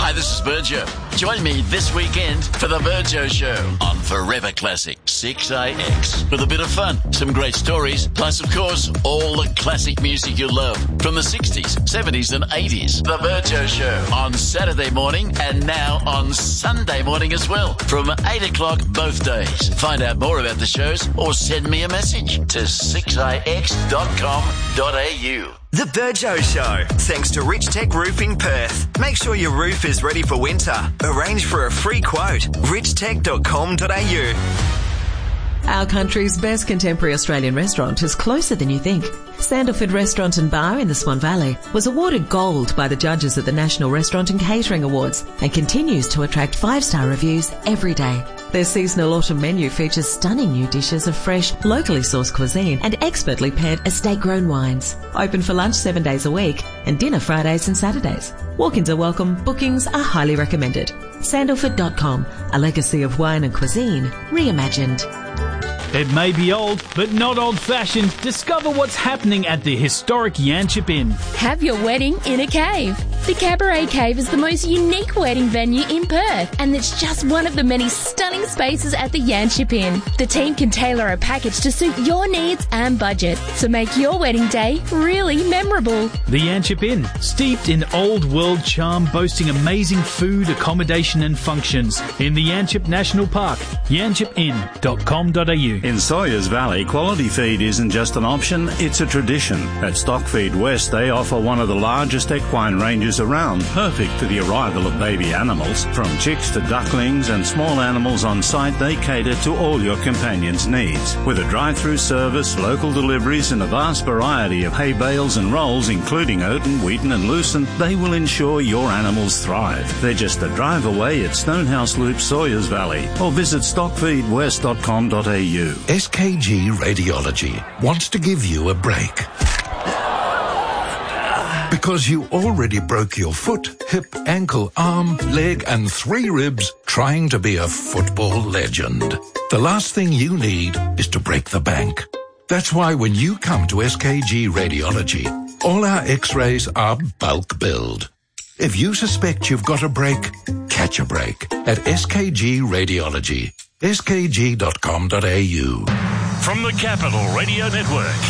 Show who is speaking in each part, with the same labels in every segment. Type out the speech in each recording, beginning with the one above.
Speaker 1: Hi, this is Virgio. Join me this weekend for the Virgio Show on Forever Classic 6AX. With a bit of fun, some great stories, plus, of course, all the classic music you love from the 60s, 70s and 80s. The Virgio Show on Saturday morning and now on Sunday morning as well from 8 o'clock both days. Find out more about the shows or send me a message to 6ix.com.au.
Speaker 2: The Virgio Show, thanks to Rich Tech Roofing Perth. Make sure your roof is ready for winter. Arrange for a free quote. richtech.com.au.
Speaker 3: Our country's best contemporary Australian restaurant is closer than you think. Sandalford Restaurant and Bar in the Swan Valley was awarded gold by the judges at the National Restaurant and Catering Awards and continues to attract 5-star reviews every day. Their seasonal autumn menu features stunning new dishes of fresh, locally sourced cuisine and expertly paired estate-grown wines. Open for lunch 7 days a week and dinner Fridays and Saturdays. Walk-ins are welcome. Bookings are highly recommended. Sandalford.com, a legacy of wine and cuisine reimagined.
Speaker 4: It may be old, but not old-fashioned. Discover what's happening at the historic Yanchep Inn.
Speaker 5: Have your wedding in a cave. The Cabaret Cave is the most unique wedding venue in Perth, and it's just one of the many stunning spaces at the Yanchep Inn. The team can tailor a package to suit your needs and budget, so make your wedding day really memorable.
Speaker 4: The Yanchep Inn, steeped in old-world charm, boasting amazing food, accommodation and functions in the Yanchep National Park. yanchepinn.com.au.
Speaker 6: In Sawyers Valley, quality feed isn't just an option, it's a tradition. At Stockfeed West, they offer one of the largest equine ranges around, perfect for the arrival of baby animals. From chicks to ducklings and small animals on site, they cater to all your companions' needs. With a drive-through service, local deliveries and a vast variety of hay bales and rolls, including Oaten, Wheaton and Lucerne, they will ensure your animals thrive. They're just a drive away at Stonehouse Loop, Sawyers Valley, or visit stockfeedwest.com.au.
Speaker 7: SKG Radiology wants to give you a break. Because you already broke your foot, hip, ankle, arm, leg and 3 ribs trying to be a football legend. The last thing you need is to break the bank. That's why when you come to SKG Radiology, all our x-rays are bulk billed. If you suspect you've got a break, catch a break at SKG Radiology. skg.com.au.
Speaker 8: From the Capital Radio Network,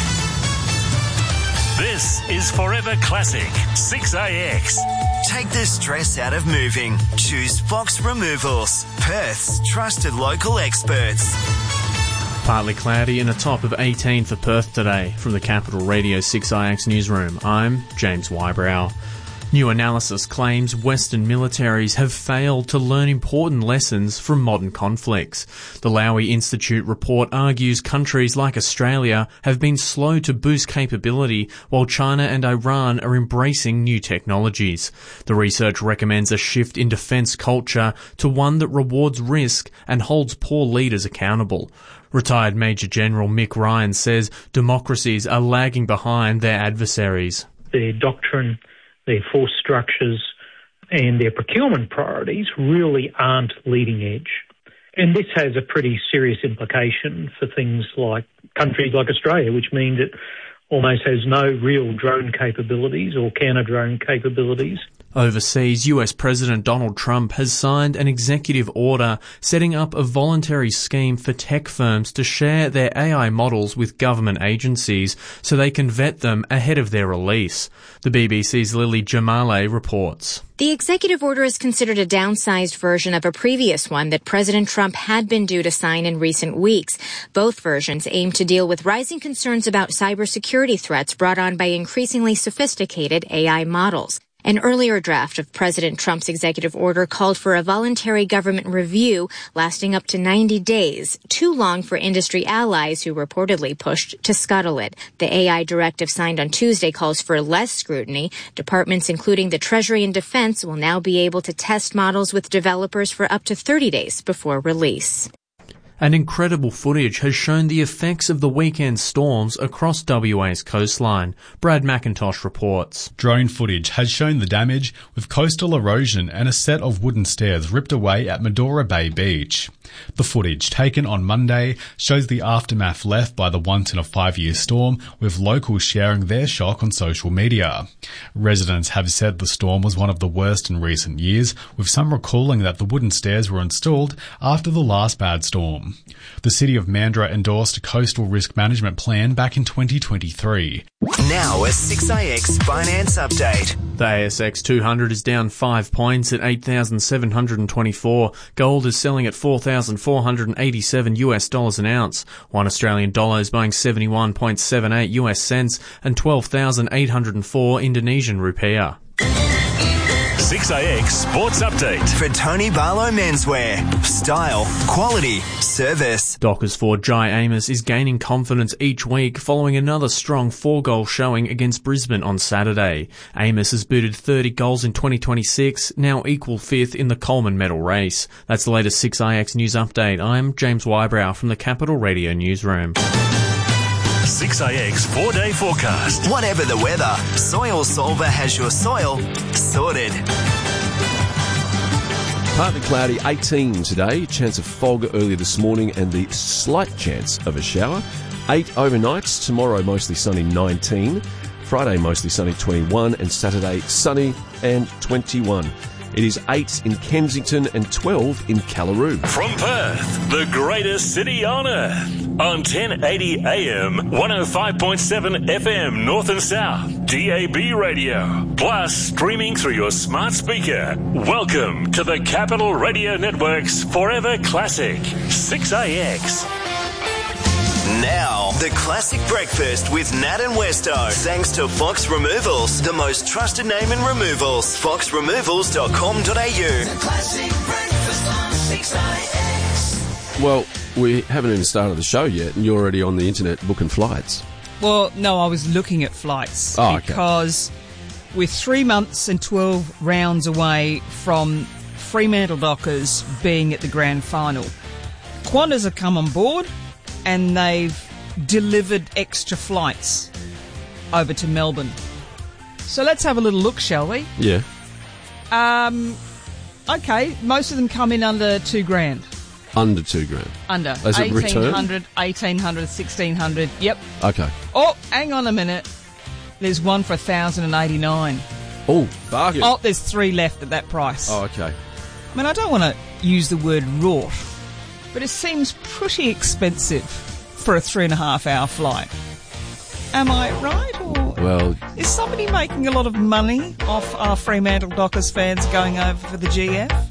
Speaker 8: this is Forever Classic 6AX.
Speaker 2: Take the stress out of moving. Choose Fox Removals, Perth's trusted local experts.
Speaker 9: Partly cloudy and a top of 18 for Perth today. From the Capital Radio 6IX newsroom, I'm James Wybrow. New analysis claims Western militaries have failed to learn important lessons from modern conflicts. The Lowy Institute report argues countries like Australia have been slow to boost capability, while China and Iran are embracing new technologies. The research recommends a shift in defence culture to one that rewards risk and holds poor leaders accountable. Retired Major General Mick Ryan says democracies are lagging behind their adversaries.
Speaker 10: Their doctrine, their force structures and their procurement priorities really aren't leading edge. And this has a pretty serious implication for things like countries like Australia, which means it almost has no real drone capabilities or counter-drone capabilities.
Speaker 9: Overseas, US President Donald Trump has signed an executive order setting up a voluntary scheme for tech firms to share their AI models with government agencies so they can vet them ahead of their release. The BBC's Lily Jamale reports.
Speaker 11: The executive order is considered a downsized version of a previous one that President Trump had been due to sign in recent weeks. Both versions aim to deal with rising concerns about cybersecurity threats brought on by increasingly sophisticated AI models. An earlier draft of President Trump's executive order called for a voluntary government review lasting up to 90 days, too long for industry allies who reportedly pushed to scuttle it. The AI directive signed on Tuesday calls for less scrutiny. Departments including the Treasury and Defense will now be able to test models with developers for up to 30 days before release.
Speaker 9: And incredible footage has shown the effects of the weekend storms across WA's coastline. Brad McIntosh reports.
Speaker 12: Drone footage has shown the damage, with coastal erosion and a set of wooden stairs ripped away at Medora Bay Beach. The footage, taken on Monday, shows the aftermath left by the once-in-a-5-year storm, with locals sharing their shock on social media. Residents have said the storm was one of the worst in recent years, with some recalling that the wooden stairs were installed after the last bad storm. The City of Mandurah endorsed a coastal risk management plan back in 2023.
Speaker 2: Now a 6AX finance update.
Speaker 9: The ASX 200 is down 5 points at 8,724. Gold is selling at $4,487 an ounce. $1 Australian dollar is buying 71.78 US cents and 12,804 Indonesian rupiah.
Speaker 8: 6AX Sports Update.
Speaker 2: For Tony Barlow Menswear. Style, quality, service.
Speaker 9: Dockers forward Jai Amos is gaining confidence each week following another strong 4-goal showing against Brisbane on Saturday. Amos has booted 30 goals in 2026, now equal 5th in the Coleman medal race. That's the latest 6AX News Update. I'm James Wybrow from the Capital Radio Newsroom.
Speaker 8: 6AX 4-day forecast.
Speaker 2: Whatever the weather, Soil Solver has your soil sorted.
Speaker 13: Partly cloudy, 18 today. Chance of fog earlier this morning and the slight chance of a shower. 8 overnight. Tomorrow mostly sunny, 19. Friday mostly sunny, 21. And Saturday sunny and 21. It is 8 in Kensington and 12 in Callaroo.
Speaker 8: From Perth, the greatest city on earth. On 1080 AM, 105.7 FM North and South, DAB radio. Plus, streaming through your smart speaker. Welcome to the Capital Radio Network's Forever Classic, 6AX.
Speaker 2: Now, the classic breakfast with Nat and Westo. Thanks to Fox Removals, the most trusted name in removals. foxremovals.com.au.
Speaker 14: The classic breakfast on 6AX.
Speaker 13: Well, we haven't even started the show yet, and you're already on the internet booking flights.
Speaker 15: Well, no, I was looking at flights because we're 3 months and 12 rounds away from Fremantle Dockers being at the grand final. Qantas have come on board and they've delivered extra flights over to Melbourne. So let's have a little look, shall we?
Speaker 13: Yeah.
Speaker 15: Okay, most of them come in under $2,000.
Speaker 13: Under $2,000.
Speaker 15: Under.
Speaker 13: As it
Speaker 15: 1,800, 1,800, 1,600. Yep.
Speaker 13: Okay.
Speaker 15: Oh, hang on a minute. There's one for 1,089.
Speaker 13: Oh, bargain.
Speaker 15: Oh, there's 3 left at that price.
Speaker 13: Oh, okay.
Speaker 15: I mean, I don't want to use the word rort, but it seems pretty expensive for a 3.5-hour flight. Am I right? Or
Speaker 13: well,
Speaker 15: is somebody making a lot of money off our Fremantle Dockers fans going over for the GF?